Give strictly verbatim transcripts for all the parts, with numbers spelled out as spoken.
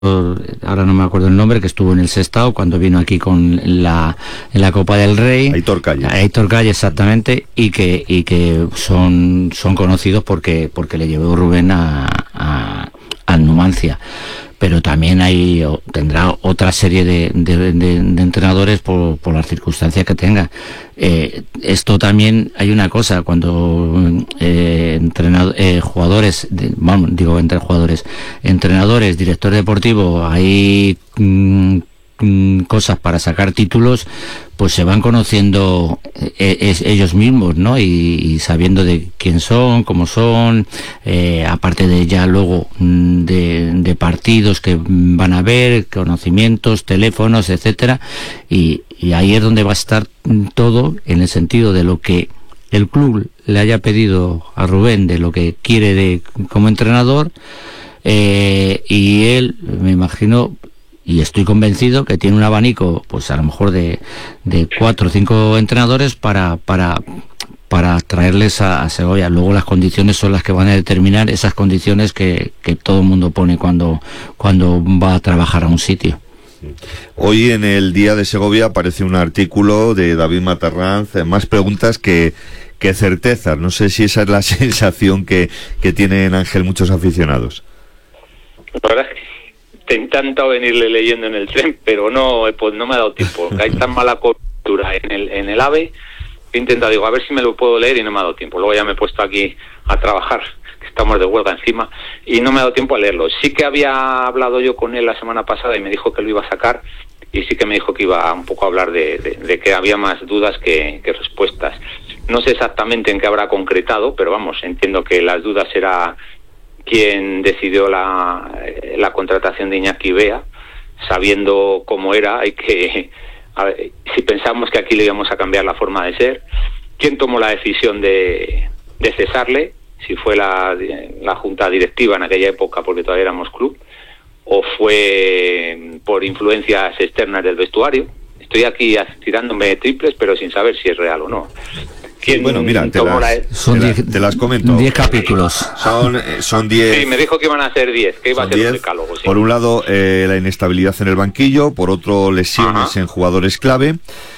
ahora no me acuerdo el nombre, que estuvo en el Sestao cuando vino aquí con la, en la Copa del Rey. Aitor Calle. Aitor Calle, exactamente, y que y que son son conocidos porque porque le llevó Rubén a, a, al Numancia. Pero también hay tendrá otra serie de, de, de, de entrenadores por, por las circunstancias que tenga. Eh, esto también hay una cosa, cuando eh, entrenado, eh, jugadores, de, bueno, digo entre jugadores, entrenadores, director deportivo, hay mmm, cosas para sacar títulos, pues se van conociendo eh, es, ellos mismos, ¿no? Y, y sabiendo de quién son, cómo son, eh, aparte de ya luego de, de partidos que van a ver, conocimientos, teléfonos, etcétera, y, y ahí es donde va a estar todo, en el sentido de lo que el club le haya pedido a Rubén, de lo que quiere de como entrenador, eh, y él, me imagino, y estoy convencido que tiene un abanico, pues a lo mejor de, de cuatro o cinco entrenadores para para para traerles a, a Segovia. Luego las condiciones son las que van a determinar esas condiciones que, que todo el mundo pone cuando cuando va a trabajar a un sitio. Hoy en el Día de Segovia aparece un artículo de David Matarranz, más preguntas que que certezas. No sé si esa es la sensación que, que tienen, Ángel, muchos aficionados. La verdad es que he intentado venirle leyendo en el tren, pero no pues no me ha dado tiempo. Hay tan mala cobertura en el en el AVE, he intentado, digo, a ver si me lo puedo leer y no me ha dado tiempo. Luego ya me he puesto aquí a trabajar, que estamos de huelga encima, y no me ha dado tiempo a leerlo. Sí que había hablado yo con él la semana pasada y me dijo que lo iba a sacar, y sí que me dijo que iba un poco a hablar de, de, de que había más dudas que, que respuestas. No sé exactamente en qué habrá concretado, pero vamos, entiendo que las dudas será quien decidió la, la contratación de Iñaki Bea, sabiendo cómo era, hay que, a ver, si pensamos que aquí le íbamos a cambiar la forma de ser, quién tomó la decisión de, de cesarle, si fue la, la junta directiva en aquella época, porque todavía éramos club, o fue por influencias externas del vestuario. Estoy aquí tirándome triples, pero sin saber si es real o no. Sí, bueno, mira, te las, la... son te, diez, la, te las comento. Diez capítulos. Son son diez. Sí, me dijo que iban a ser diez, que iba a ser un decálogo. Sí. Por un lado, eh, la inestabilidad en el banquillo, por otro, lesiones Ajá. en jugadores clave.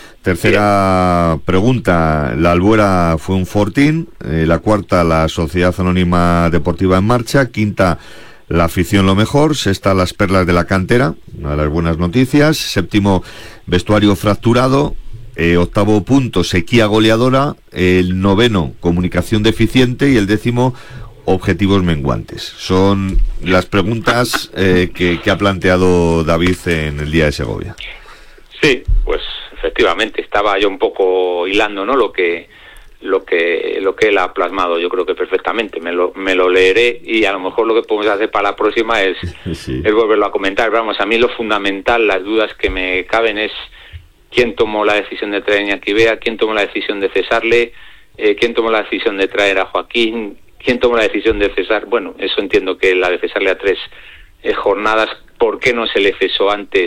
Tercera Bien. pregunta, la Albuera fue un fortín. Eh, la cuarta, la Sociedad Anónima Deportiva en marcha. Quinta, la afición lo mejor. Sexta, las perlas de la cantera, una de las buenas noticias. Séptimo, vestuario fracturado. Eh, octavo punto, sequía goleadora. El noveno, comunicación deficiente. Y el décimo, objetivos menguantes. Son las preguntas eh, que, que ha planteado David en el Día de Segovia. Sí, pues efectivamente estaba yo un poco hilando, ¿no? Lo que lo que lo que él ha plasmado, yo creo que perfectamente. Me lo me lo leeré y a lo mejor lo que podemos hacer para la próxima es, sí. es volverlo a comentar. Vamos, a mí lo fundamental, las dudas que me caben es quién tomó la decisión de traer a Iñaki Bea, quién tomó la decisión de cesarle, eh, quién tomó la decisión de traer a Joaquín, quién tomó la decisión de cesar. Bueno, eso entiendo que la de cesarle a tres eh, jornadas, ¿por qué no se le cesó antes?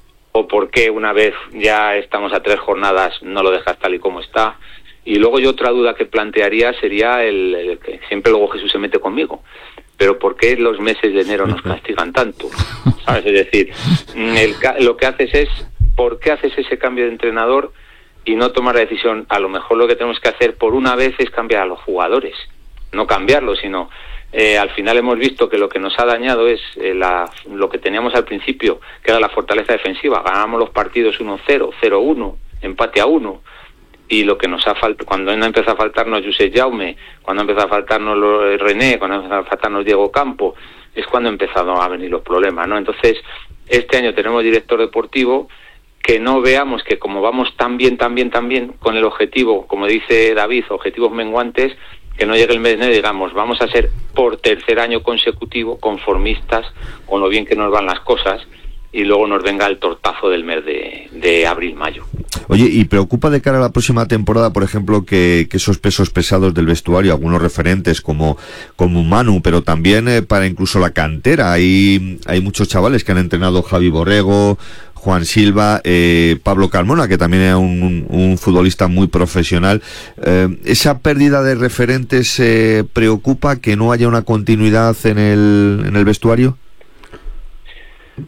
O por qué una vez ya estamos a tres jornadas no lo dejas tal y como está. Y luego yo otra duda que plantearía sería el, el que siempre luego Jesús se mete conmigo, pero ¿por qué los meses de enero nos castigan tanto? ¿Sabes? Es decir, el, lo que haces es, ¿por qué haces ese cambio de entrenador y no tomar la decisión? A lo mejor lo que tenemos que hacer por una vez es cambiar a los jugadores, no cambiarlos, sino eh, al final hemos visto que lo que nos ha dañado es eh, la, lo que teníamos al principio, que era la fortaleza defensiva. Ganábamos los partidos uno cero, cero uno, empate a uno, y lo que nos ha faltado, cuando no empezó a faltarnos Josep Jaume, cuando empezó a faltarnos René, cuando empezó a faltarnos Diego Campo, es cuando empezaron a venir los problemas, ¿no? Entonces, este año tenemos director deportivo, que no veamos que como vamos tan bien, tan bien, tan bien, con el objetivo, como dice David, objetivos menguantes, que no llegue el mes de enero y digamos, vamos a ser por tercer año consecutivo conformistas con lo bien que nos van las cosas, y luego nos venga el tortazo del mes de, de abril-mayo. Oye, ¿y preocupa de cara a la próxima temporada, por ejemplo, que, que esos pesos pesados del vestuario, algunos referentes como, como Manu, pero también eh, para incluso la cantera? Hay, hay muchos chavales que han entrenado, Javi Borrego, Juan Silva, eh, Pablo Carmona, que también es un, un, un futbolista muy profesional. Eh, ¿Esa pérdida de referentes eh, preocupa, que no haya una continuidad en el, en el vestuario?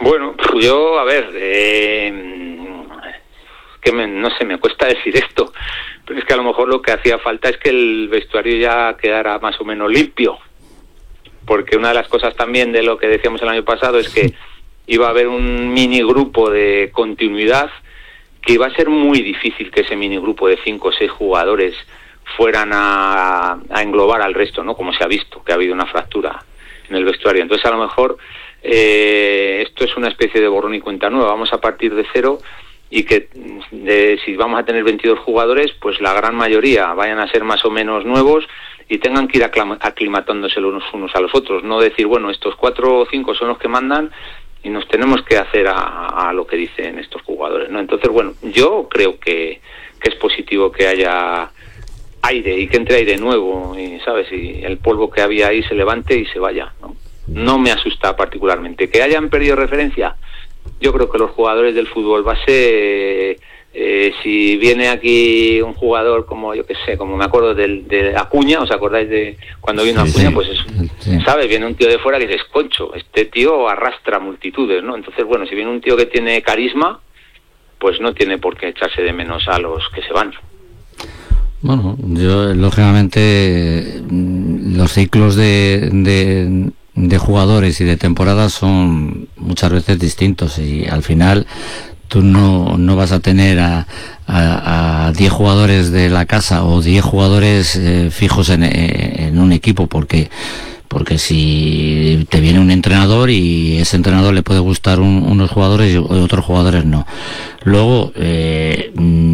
Bueno, yo, a ver, eh, que me, no sé, me cuesta decir esto, pero es que a lo mejor lo que hacía falta es que el vestuario ya quedara más o menos limpio, porque una de las cosas también de lo que decíamos el año pasado es que iba a haber un mini grupo de continuidad, que iba a ser muy difícil que ese mini grupo de cinco o seis jugadores fueran a, a englobar al resto, ¿no? Como se ha visto, que ha habido una fractura en el vestuario. Entonces, a lo mejor eh, esto es una especie de borrón y cuenta nueva. Vamos a partir de cero y que de, si vamos a tener veintidós jugadores, pues la gran mayoría vayan a ser más o menos nuevos y tengan que ir aclimatándose los unos a los otros. No decir, bueno, estos cuatro o cinco son los que mandan y nos tenemos que hacer a, a lo que dicen estos jugadores, ¿no? Entonces, bueno, yo creo que, que es positivo que haya aire y que entre aire nuevo, y sabes, y el polvo que había ahí se levante y se vaya, ¿no? No me asusta particularmente. Que hayan perdido referencia, yo creo que los jugadores del fútbol base, eh, si viene aquí un jugador como, yo qué sé, como me acuerdo del, de Acuña, ¿os acordáis de cuando vino sí, Acuña? Sí. Pues es, sí. ¿sabes? Viene un tío de fuera que dices, concho, este tío arrastra multitudes, ¿no? Entonces, bueno, si viene un tío que tiene carisma, pues no tiene por qué echarse de menos a los que se van. Bueno, yo, lógicamente, los ciclos de... de... de jugadores y de temporadas son muchas veces distintos y al final tú no, no vas a tener a a diez jugadores de la casa o diez jugadores eh, fijos en, en un equipo, porque porque si te viene un entrenador y ese entrenador le puede gustar un, unos jugadores y otros jugadores no. Luego eh,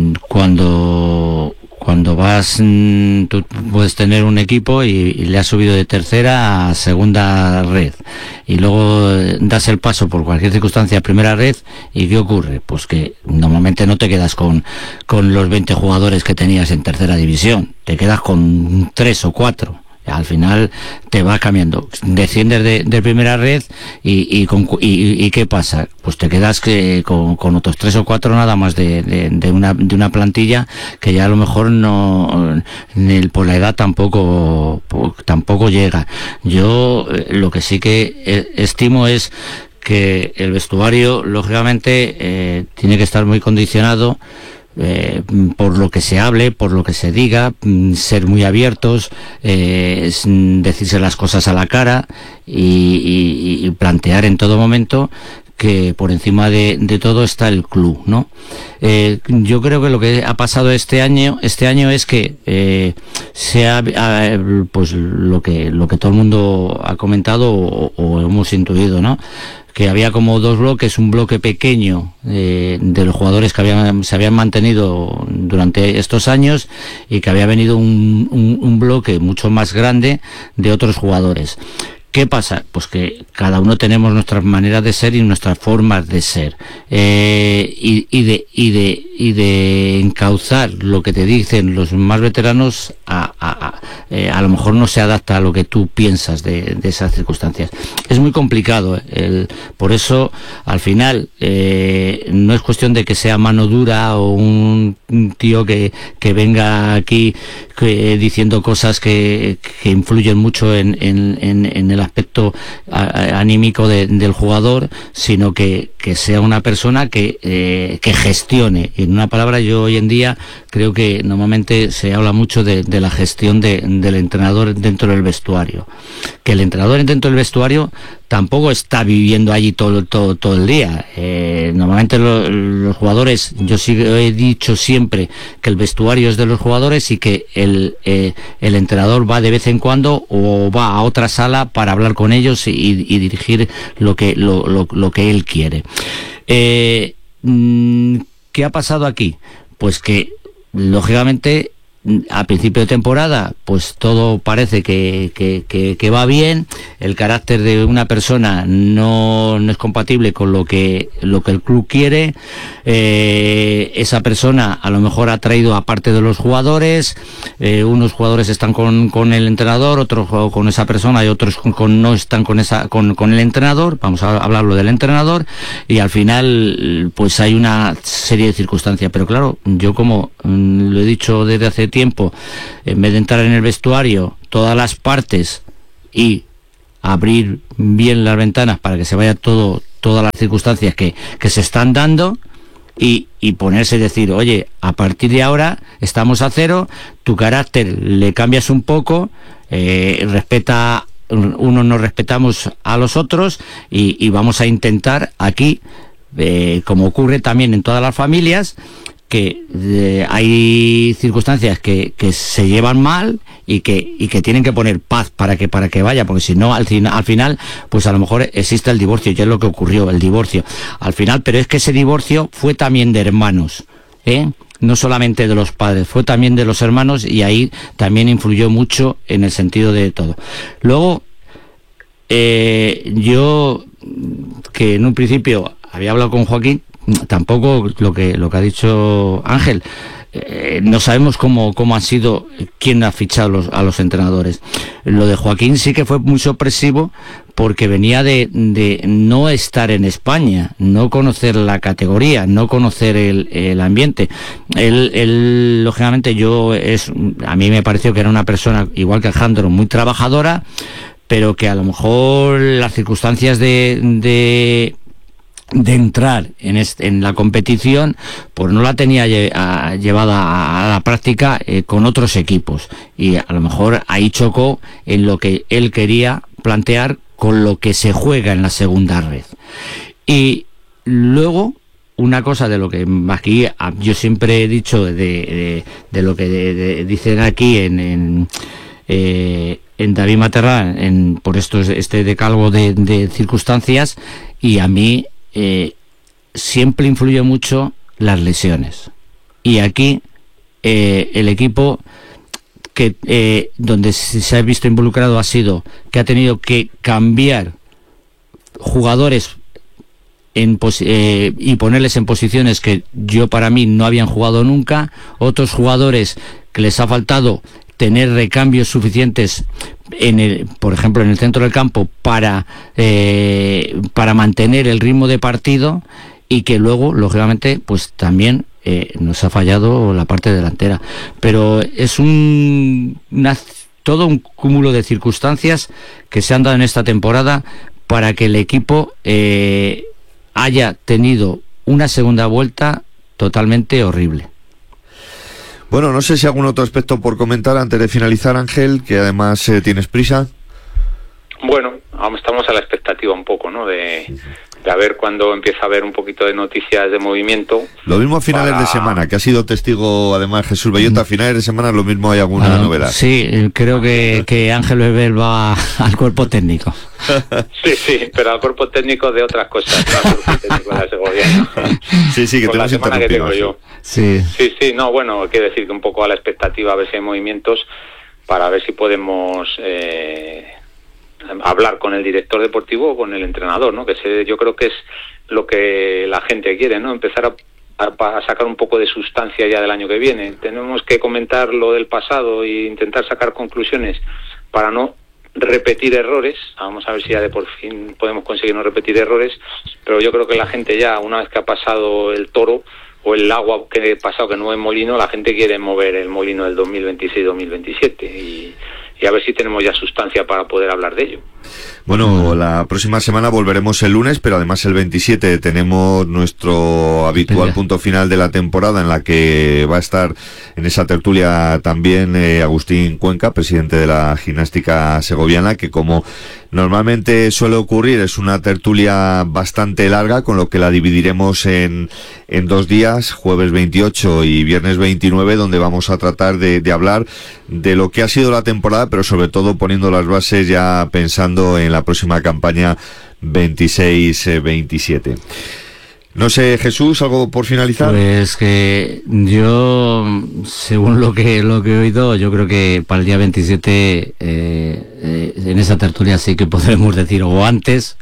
cuando Cuando vas, tú puedes tener un equipo y, y le has subido de tercera a segunda red y luego das el paso por cualquier circunstancia a primera red y ¿qué ocurre? Pues que normalmente no te quedas con, con los veinte jugadores que tenías en tercera división, te quedas con tres o cuatro. Al final te va cambiando, desciendes de, de primera red y, y, con, y, y ¿qué pasa? Pues te quedas que, con, con otros tres o cuatro nada más de, de, de una de una plantilla que ya a lo mejor no, ni por la edad tampoco tampoco llega. Yo eh, lo que sí que estimo es que el vestuario, lógicamente, eh, tiene que estar muy condicionado Eh, por lo que se hable, por lo que se diga, ser muy abiertos, eh, decirse las cosas a la cara y, y, y plantear en todo momento que por encima de, de todo está el club, ¿no? Eh, yo creo que lo que ha pasado este año, este año es que eh, se ha, pues lo que lo que todo el mundo ha comentado o, o hemos intuido, ¿no? Que había como dos bloques, un bloque pequeño eh, de los jugadores que habían, se habían mantenido durante estos años y que había venido un, un, un bloque mucho más grande de otros jugadores. ¿Qué pasa? Pues que cada uno tenemos nuestras maneras de ser y nuestras formas de ser, eh, y, y de y de y de encauzar lo que te dicen los más veteranos a a, a, eh, a lo mejor no se adapta a lo que tú piensas de, de esas circunstancias. Es muy complicado, eh, el, por eso al final eh, no es cuestión de que sea mano dura o un, un tío que que venga aquí que, diciendo cosas que, que influyen mucho en en, en, en el aspecto a, anímico de, del jugador, sino que, que sea una persona que, eh, que gestione. Y en una palabra, yo hoy en día creo que normalmente se habla mucho de, de la gestión de, del entrenador dentro del vestuario. Que el entrenador dentro del vestuario tampoco está viviendo allí todo todo todo el día. Eh, normalmente lo, los jugadores, yo sí he dicho siempre que el vestuario es de los jugadores y que el eh, el entrenador va de vez en cuando o va a otra sala para hablar con ellos y, y dirigir lo que lo, lo, lo que él quiere. Eh, ¿Qué ha pasado aquí? Pues que lógicamente a principio de temporada pues todo parece que, que, que, que va bien, el carácter de una persona no, no es compatible con lo que lo que el club quiere, eh, esa persona a lo mejor ha traído aparte de los jugadores, eh, unos jugadores están con, con el entrenador, otros con esa persona y otros con, con no están con esa con, con el entrenador, vamos a hablarlo del entrenador, y al final pues hay una serie de circunstancias, pero claro, yo como mmm, lo he dicho desde hace tiempo, en vez de entrar en el vestuario todas las partes y abrir bien las ventanas para que se vaya todo todas las circunstancias que, que se están dando y, y ponerse y decir, oye, a partir de ahora estamos a cero, tu carácter le cambias un poco, eh, respeta, unos nos respetamos a los otros y, y vamos a intentar aquí, eh, como ocurre también en todas las familias, que eh, hay circunstancias que, que se llevan mal y que y que tienen que poner paz para que para que vaya, porque si no al, al final pues a lo mejor existe el divorcio, y es lo que ocurrió, el divorcio al final, pero es que ese divorcio fue también de hermanos, ¿eh? No solamente de los padres, fue también de los hermanos, y ahí también influyó mucho en el sentido de todo. Luego eh, yo, que en un principio había hablado con Joaquín, tampoco lo que lo que ha dicho Ángel, eh, no sabemos cómo cómo han sido, quién ha fichado los, a los entrenadores. Lo de Joaquín sí que fue muy sorpresivo, porque venía de, de no estar en España, no conocer la categoría, no conocer el, el ambiente. Él, él, lógicamente, yo es a mí me pareció que era una persona, igual que Alejandro, muy trabajadora, pero que a lo mejor las circunstancias de, de de entrar en, este, en la competición, pues no la tenía lle a, llevada a la práctica eh, con otros equipos, y a lo mejor ahí chocó en lo que él quería plantear con lo que se juega en la segunda red. Y luego, una cosa de lo que aquí yo siempre he dicho, de, de, de lo que de, de, dicen aquí en, en eh, en David Materrán, en, por esto este decálogo de, de circunstancias, y a mí Eh, siempre influye mucho las lesiones, y aquí eh, el equipo que eh, donde se ha visto involucrado ha sido que ha tenido que cambiar jugadores en eh, y ponerles en posiciones que yo para mí no habían jugado nunca, otros jugadores que les ha faltado tener recambios suficientes en el, por ejemplo, en el centro del campo para eh, para mantener el ritmo de partido, y que luego, lógicamente, pues también eh, nos ha fallado la parte delantera. Pero es un una, todo un cúmulo de circunstancias que se han dado en esta temporada para que el equipo eh, haya tenido una segunda vuelta totalmente horrible. Bueno, no sé si algún otro aspecto por comentar antes de finalizar, Ángel, que además eh, tienes prisa. Bueno, estamos a la expectativa un poco, ¿no? De, de a ver cuándo empieza a haber un poquito de noticias de movimiento. Lo mismo a finales para... de semana, que ha sido testigo además Jesús Bellota, a finales de semana lo mismo hay alguna bueno, novedad. Sí, creo que, que Ángel Bebel va al cuerpo técnico. Sí, sí, pero al cuerpo técnico de otras cosas, no al cuerpo técnico de la Segovia. Sí, sí, que te vas interrumpido. Yo. Sí. sí, sí, no, bueno, quiero decir que un poco a la expectativa, a ver si hay movimientos, para ver si podemos eh, hablar con el director deportivo o con el entrenador, ¿no? Que se, yo creo que es lo que la gente quiere, ¿no? Empezar a, a, a sacar un poco de sustancia ya del año que viene. Tenemos que comentar lo del pasado e intentar sacar conclusiones para no repetir errores. Vamos a ver si ya de por fin podemos conseguir no repetir errores, pero yo creo que la gente ya, una vez que ha pasado el toro o el agua que ha pasado, que no es molino, la gente quiere mover el molino del dos mil veintiséis dos mil veintisiete, y, y a ver si tenemos ya sustancia para poder hablar de ello. Bueno, la próxima semana volveremos el lunes, pero además el veintisiete tenemos nuestro habitual punto final de la temporada, en la que va a estar en esa tertulia también eh, Agustín Cuenca, presidente de la Gimnástica Segoviana, que como normalmente suele ocurrir es una tertulia bastante larga, con lo que la dividiremos en, en dos días, jueves veintiocho y viernes veintinueve, donde vamos a tratar de, de hablar de lo que ha sido la temporada, pero sobre todo poniendo las bases ya pensando en la próxima campaña veintiséis veintisiete. No sé, Jesús, ¿algo por finalizar? Pues que yo, según lo que lo que he oído, yo creo que para el día veintisiete, eh, eh, en esa tertulia sí que podremos decir, o antes,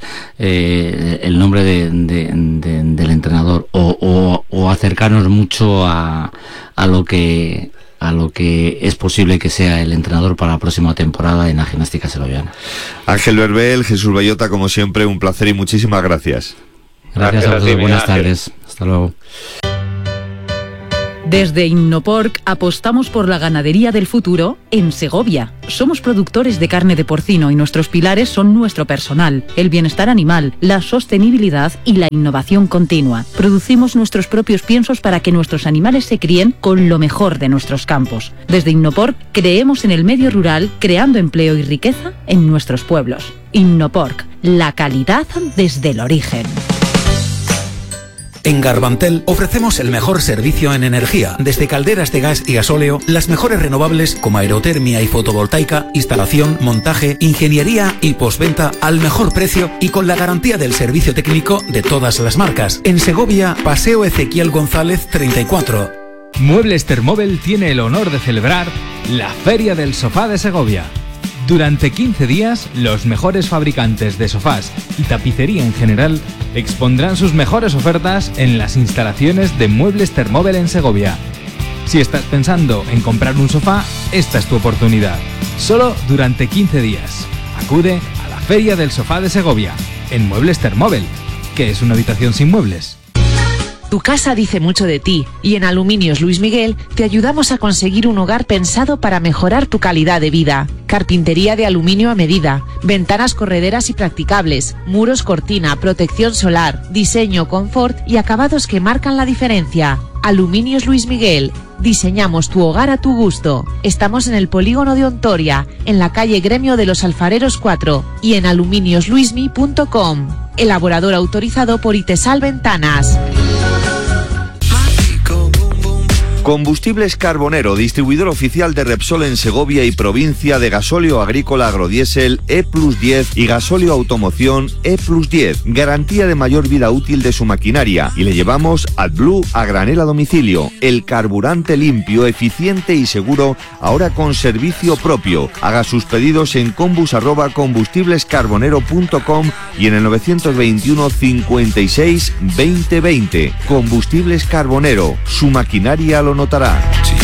eh, el nombre de, de, de, del entrenador, o, o, o acercarnos mucho a, a lo que... a lo que es posible que sea el entrenador para la próxima temporada en la Gimnástica Segoviana. Ángel Berbel, Jesús Bellota, como siempre, un placer y muchísimas gracias. Gracias, gracias a vosotros, buenas tardes. Hasta luego. Desde Innoporc apostamos por la ganadería del futuro en Segovia. Somos productores de carne de porcino y nuestros pilares son nuestro personal, el bienestar animal, la sostenibilidad y la innovación continua. Producimos nuestros propios piensos para que nuestros animales se críen con lo mejor de nuestros campos. Desde Innoporc creemos en el medio rural, creando empleo y riqueza en nuestros pueblos. Innoporc, la calidad desde el origen. En Garbantel ofrecemos el mejor servicio en energía, desde calderas de gas y gasóleo, las mejores renovables como aerotermia y fotovoltaica, instalación, montaje, ingeniería y postventa al mejor precio y con la garantía del servicio técnico de todas las marcas. En Segovia, Paseo Ezequiel González treinta y cuatro. Muebles Termóvel tiene el honor de celebrar la Feria del Sofá de Segovia. Durante quince días, los mejores fabricantes de sofás y tapicería en general expondrán sus mejores ofertas en las instalaciones de Muebles Termóvel en Segovia. Si estás pensando en comprar un sofá, esta es tu oportunidad. Solo durante quince días. Acude a la Feria del Sofá de Segovia, en Muebles Termóvel, que es una habitación sin muebles. Tu casa dice mucho de ti y en Aluminios Luis Miguel te ayudamos a conseguir un hogar pensado para mejorar tu calidad de vida. Carpintería de aluminio a medida, ventanas correderas y practicables, muros cortina, protección solar, diseño, confort y acabados que marcan la diferencia. Aluminios Luis Miguel. Diseñamos tu hogar a tu gusto. Estamos en el polígono de Ontoria, en la calle Gremio de los Alfareros cuatro y en aluminios luismi punto com. Elaborador autorizado por Itesal Ventanas. Combustibles Carbonero, distribuidor oficial de Repsol en Segovia y provincia, de gasóleo agrícola agrodiesel E plus diez y gasóleo automoción E plus diez. Garantía de mayor vida útil de su maquinaria. Y le llevamos AdBlue a granel a domicilio. El carburante limpio, eficiente y seguro, ahora con servicio propio. Haga sus pedidos en combus arroba combustiblescarbonero punto com y en el novecientos veintiuno cincuenta y seis veinte veinte. Combustibles Carbonero, su maquinaria lo notará.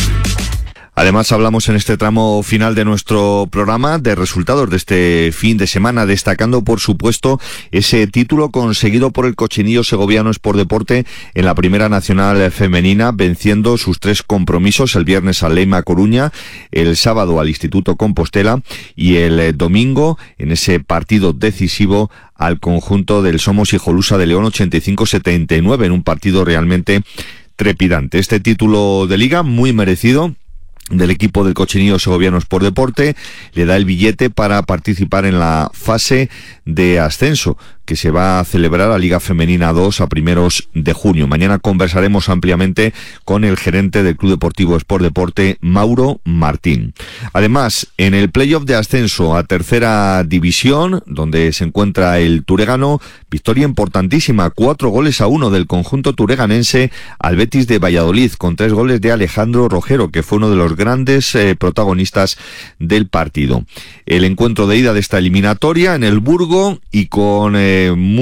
Además, hablamos en este tramo final de nuestro programa de resultados de este fin de semana, destacando, por supuesto, ese título conseguido por el Cochinillo Segoviano Sport Deporte en la Primera Nacional Femenina, venciendo sus tres compromisos: el viernes al Leima Coruña, el sábado al Instituto Compostela y el domingo, en ese partido decisivo, al conjunto del Somos Hijolusa de León, ochenta y cinco setenta y nueve, en un partido realmente trepidante. Este título de liga, muy merecido, del equipo del Cochinillo Segoviano Sport Deporte, le da el billete para participar en la fase de ascenso que se va a celebrar a Liga Femenina dos a primeros de junio. Mañana conversaremos ampliamente con el gerente del Club Deportivo Sport Deporte, Mauro Martín. Además, en el playoff de ascenso a tercera división, donde se encuentra el Turegano, victoria importantísima, cuatro goles a uno del conjunto tureganense al Betis de Valladolid, con tres goles de Alejandro Rojero, que fue uno de los grandes eh, protagonistas del partido. El encuentro de ida de esta eliminatoria en el Burgo, y con eh,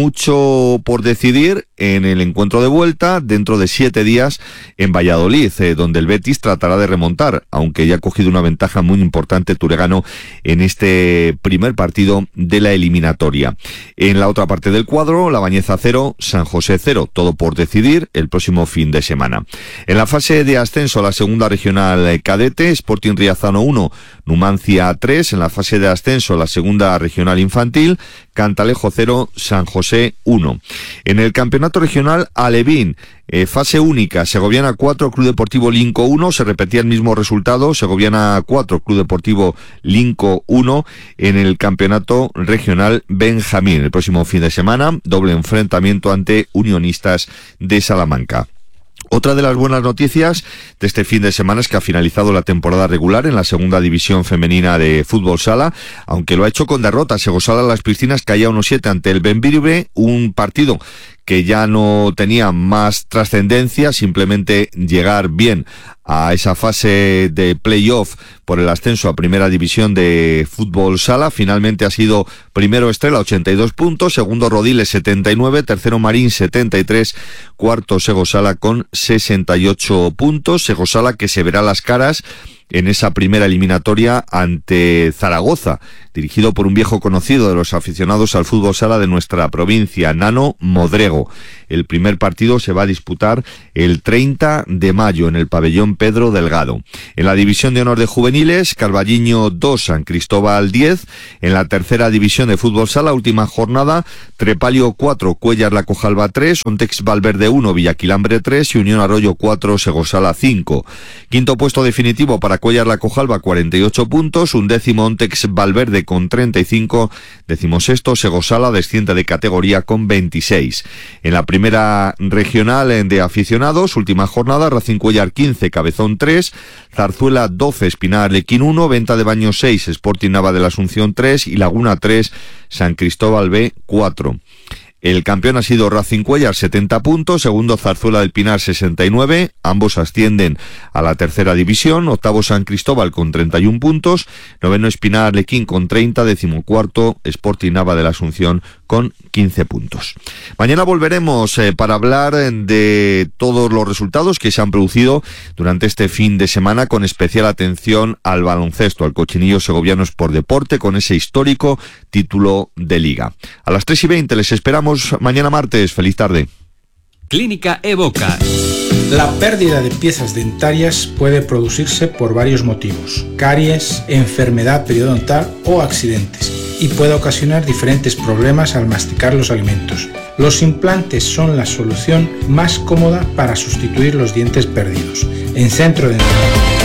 mucho por decidir en el encuentro de vuelta dentro de siete días en Valladolid, eh, donde el Betis tratará de remontar, aunque ya ha cogido una ventaja muy importante Turegano en este primer partido de la eliminatoria. En la otra parte del cuadro, La Bañeza cero, San José cero, todo por decidir el próximo fin de semana. En la fase de ascenso a la segunda regional cadete, Sporting Riazano uno, Numancia tres. En la fase de ascenso a la segunda regional infantil, Cantalejo cero, San José uno. En el campeonato regional alevín, eh, fase única, Segoviana cuatro, Club Deportivo Linco uno, se repetía el mismo resultado, Segoviana cuatro, Club Deportivo Linco uno. En el campeonato regional Benjamín, el próximo fin de semana, doble enfrentamiento ante Unionistas de Salamanca. Otra de las buenas noticias de este fin de semana es que ha finalizado la temporada regular en la segunda división femenina de fútbol sala, aunque lo ha hecho con derrota. Segosala Las Piscinas caía uno siete ante el Benviribe, un partido que ya no tenía más trascendencia, simplemente llegar bien a esa fase de playoff por el ascenso a primera división de fútbol sala. Finalmente ha sido primero Estrela, ochenta y dos puntos, segundo Rodiles, setenta y nueve, tercero Marín, setenta y tres, cuarto Segosala con sesenta y ocho puntos. Segosala que se verá las caras en esa primera eliminatoria ante Zaragoza, dirigido por un viejo conocido de los aficionados al fútbol sala de nuestra provincia, Nano Modrego. El primer partido se va a disputar el treinta de mayo en el pabellón Pedro Delgado. En la división de honor de juveniles, Carballiño dos, San Cristóbal diez. En la tercera división de fútbol sala, última jornada, Trepalio cuatro, Cuellar La Cojalba tres, Ontex Valverde uno, Villaquilambre tres y Unión Arroyo cuatro, Segosala cinco. Quinto puesto definitivo para Cuellar La Cojalba, cuarenta y ocho puntos, undécimo Ontex Valverde con treinta y cinco, decimosexto Segosala desciende de categoría con veintiséis. En la primera regional de aficionados, última jornada, Racing Cuellar quince, Cabezón tres, Zarzuela doce, Espinar Lequín uno, Venta de Baños seis, Sporting Nava de la Asunción tres y Laguna tres, San Cristóbal B cuatro. El campeón ha sido Racing Cuellar, setenta puntos, segundo Zarzuela del Pinar, sesenta y nueve, ambos ascienden a la tercera división, octavo San Cristóbal con treinta y uno puntos, noveno Espinar Arlequín con treinta, decimocuarto Sporting Nava de la Asunción con quince puntos. Mañana volveremos eh, para hablar de todos los resultados que se han producido durante este fin de semana, con especial atención al baloncesto, al Cochinillo Segoviano Sport Deporte, con ese histórico título de Liga. A las tres y veinte les esperamos mañana martes. Feliz tarde. Clínica Evoca. La pérdida de piezas dentarias puede producirse por varios motivos: caries, enfermedad periodontal o accidentes, y puede ocasionar diferentes problemas al masticar los alimentos. Los implantes son la solución más cómoda para sustituir los dientes perdidos. En Centro Dental